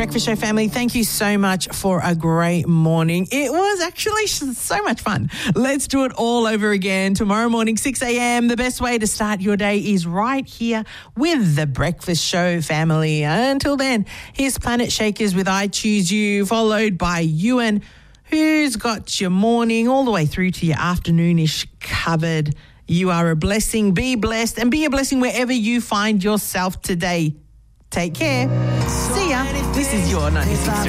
Breakfast Show family, thank you so much for a great morning. It was actually so much fun. Let's do it all over again tomorrow morning, 6 a.m. The best way to start your day is right here with the Breakfast Show family. Until then, here's Planet Shakers with I Choose You, followed by Ewan, who's got your morning all the way through to your afternoonish covered. You are a blessing. Be blessed and be a blessing wherever you find yourself today. Take care. See ya. This is your 96.3.